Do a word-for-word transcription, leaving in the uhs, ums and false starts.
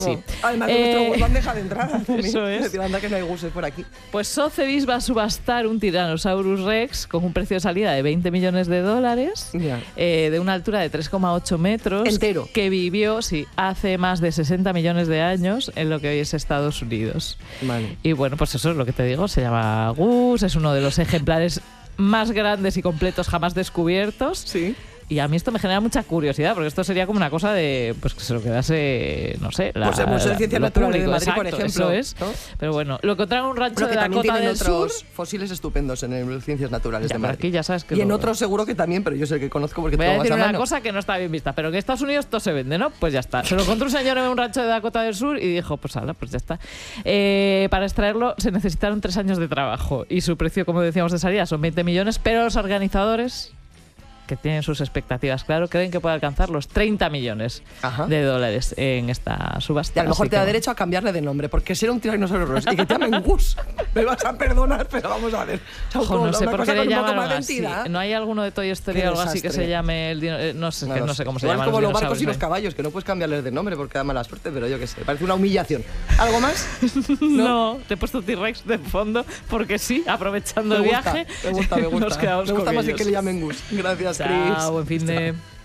Sí. Oh, además de Eh, nuestro bandeja de entrada. Eso es. Decir, anda que no hay guses por aquí. Pues Sotheby's va a subastar un Tyrannosaurus Rex con un precio de salida de veinte millones de dólares, Ya. eh, de una altura de tres coma ocho metros. Entero. Que vivió, sí, hace más de sesenta millones de años en lo que hoy es Estados Unidos. Vale. Y bueno, pues eso es lo que te digo, se llama Gus, es uno de los ejemplares más grandes y completos jamás descubiertos. Sí. Y a mí esto me genera mucha curiosidad, porque esto sería como una cosa de, pues que se lo quedase, no sé, la, Pues el Museo de Ciencias lo Naturales de público, Madrid, por exacto, ejemplo. Eso es. ¿No? Pero bueno, lo encontraron en un rancho Pero que de también Dakota tienen del otros Sur. fósiles estupendos en el Ciencias Naturales Ya, de pero Madrid. aquí ya sabes que y en lo- otros seguro que también, pero yo sé que conozco porque Voy a tengo más decir a una mano. cosa que no está bien vista, pero que en Estados Unidos todo se vende, ¿no? Pues ya está. Se lo encontró un señor en un rancho de Dakota del Sur y dijo, pues ala, pues ya está. Eh, para extraerlo se necesitaron tres años de trabajo y su precio, como decíamos de salida, son veinte millones, pero los organizadores, que tienen sus expectativas, claro, creen que puede alcanzar los treinta millones Ajá. de dólares en esta subasta. Y a lo mejor Así te da que- derecho a cambiarle de nombre, porque ser un tiranosaurio Rex y que te llamen Gus, me vas a perdonar, pero vamos a ver. Ojo, no sé Una por cosa qué le con un poco llamaron más de así. entidad. ¿No hay alguno de Toy Story Qué o algo así que desastre. se llame el dino- eh, no sé, No que lo no sé cómo se Igual llaman como los los barcos y dinosaurios, los ¿eh? caballos, que no puedes cambiarles de nombre porque da mala suerte, pero yo qué sé, parece una humillación. ¿Algo más? No, te he puesto T-Rex de fondo porque sí, aprovechando Me el gusta, viaje. me gusta, me gusta. Nos quedamos me gusta con más el ellos. que le llamen Gus. Gracias, Chao, Chris. buen fin de...